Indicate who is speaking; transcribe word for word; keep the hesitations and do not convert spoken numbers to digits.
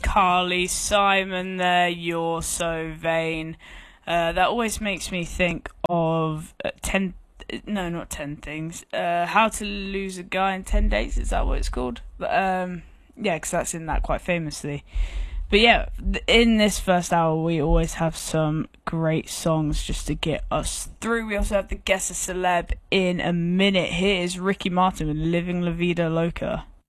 Speaker 1: Carly Simon there, You're So Vain. Uh, that always makes me think of uh, ten, no, not ten things. Uh, How to Lose a Guy in ten Days, is that what it's called? But, um, yeah, because that's in that quite famously. But yeah, in this first hour, we always have some great songs just to get us through. We also have the Guess a Celeb in a minute. Here is Ricky Martin with Living La Vida Loca.